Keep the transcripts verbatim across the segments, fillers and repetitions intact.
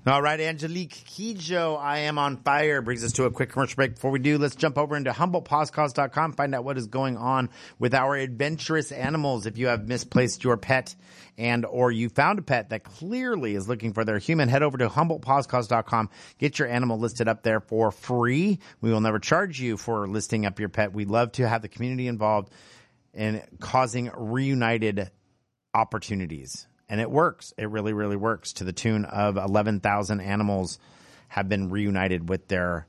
All right, Angelique Kidjo, I Am on Fire brings us to a quick commercial break. Before we do, let's jump over into Humboldt Paws Cause dot com, find out what is going on with our adventurous animals. If you have misplaced your pet and or you found a pet that clearly is looking for their human, head over to Humboldt Paws Cause dot com. Get your animal listed up there for free. We will never charge you for listing up your pet. We love to have the community involved in causing reunited opportunities. And it works. It really, really works to the tune of eleven thousand animals have been reunited with their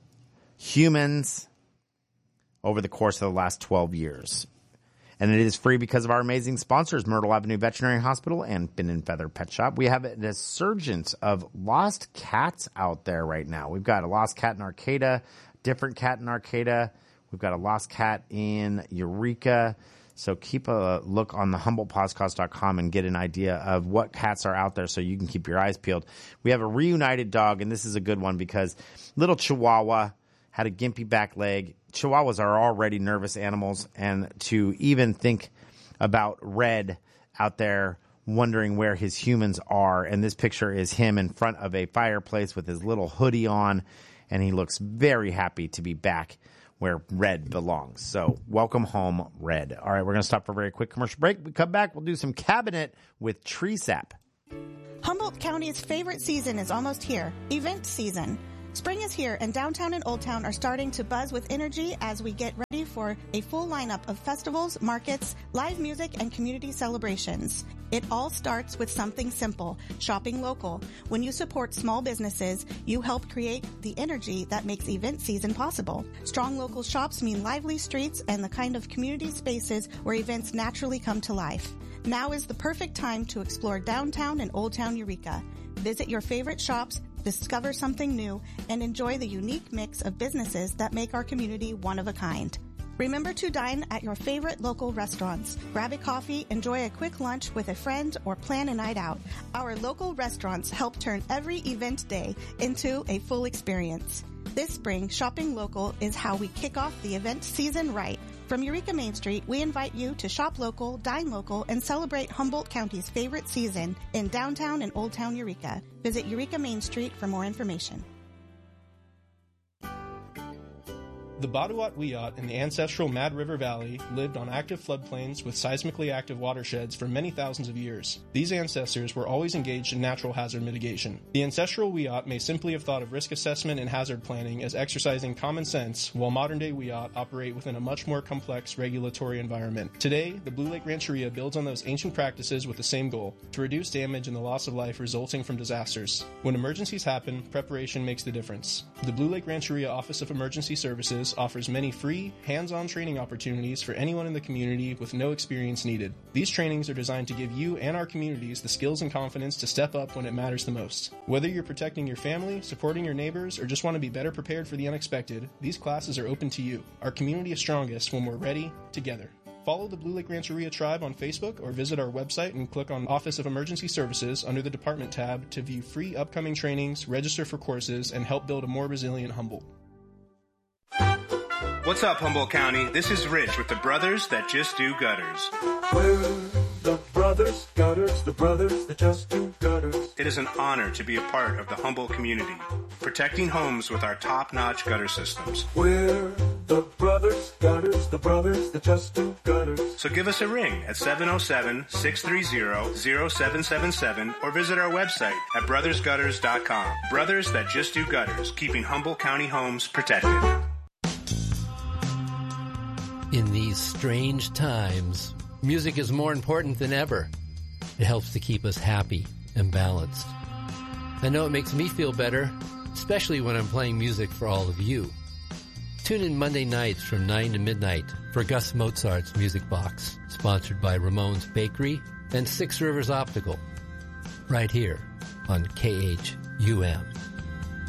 humans over the course of the last twelve years. And it is free because of our amazing sponsors, Myrtle Avenue Veterinary Hospital and Fin and Feather Pet Shop. We have a resurgence of lost cats out there right now. We've got a lost cat in Arcata, different cat in Arcata. We've got a lost cat in Eureka. So keep a look on the Humboldt Paws Cause dot com and get an idea of what cats are out there so you can keep your eyes peeled. We have a reunited dog, and this is a good one because little Chihuahua had a gimpy back leg. Chihuahuas are already nervous animals, and to even think about Red out there wondering where his humans are, and this picture is him in front of a fireplace with his little hoodie on, and he looks very happy to be back where Red belongs. So welcome home, Red. All right, we're going to stop for a very quick commercial break. We come back, we'll do some cabinet with Tree Sap. Humboldt County's favorite season is almost here, event season. Spring is here, and downtown and Old Town are starting to buzz with energy as we get ready for a full lineup of festivals, markets, live music, and community celebrations. It all starts with something simple, shopping local. When you support small businesses, you help create the energy that makes event season possible. Strong local shops mean lively streets and the kind of community spaces where events naturally come to life. Now is the perfect time to explore downtown and Old Town Eureka. Visit your favorite shops, discover something new, and enjoy the unique mix of businesses that make our community one of a kind. Remember to dine at your favorite local restaurants. Grab a coffee, enjoy a quick lunch with a friend, or plan a night out. Our local restaurants help turn every event day into a full experience. This spring, shopping local is how we kick off the event season right. From Eureka Main Street, we invite you to shop local, dine local, and celebrate Humboldt County's favorite season in downtown and Old Town Eureka. Visit Eureka Main Street for more information. The Baduat Wiyot in the ancestral Mad River Valley lived on active floodplains with seismically active watersheds for many thousands of years. These ancestors were always engaged in natural hazard mitigation. The ancestral Wiyot may simply have thought of risk assessment and hazard planning as exercising common sense, while modern-day Wiyot operate within a much more complex regulatory environment. Today, the Blue Lake Rancheria builds on those ancient practices with the same goal, to reduce damage and the loss of life resulting from disasters. When emergencies happen, preparation makes the difference. The Blue Lake Rancheria Office of Emergency Services offers many free, hands-on training opportunities for anyone in the community with no experience needed. These trainings are designed to give you and our communities the skills and confidence to step up when it matters the most. Whether you're protecting your family, supporting your neighbors, or just want to be better prepared for the unexpected, these classes are open to you. Our community is strongest when we're ready, together. Follow the Blue Lake Rancheria Tribe on Facebook or visit our website and click on Office of Emergency Services under the Department tab to view free upcoming trainings, register for courses, and help build a more resilient Humboldt. What's up, Humboldt County? This is Rich with the Brothers That Just Do Gutters. We're the Brothers Gutters, the Brothers That Just Do Gutters. It is an honor to be a part of the Humboldt community, protecting homes with our top-notch gutter systems. We're the Brothers Gutters, the Brothers That Just Do Gutters. So give us a ring at seven oh seven, six three zero, zero seven seven seven or visit our website at brothers gutters dot com. Brothers That Just Do Gutters, keeping Humboldt County homes protected. In these strange times, music is more important than ever. It helps to keep us happy and balanced. I know it makes me feel better, especially when I'm playing music for all of you. Tune in Monday nights from nine to midnight for Gus Mozart's Music Box, sponsored by Ramon's Bakery and Six Rivers Optical, right here on K H U M.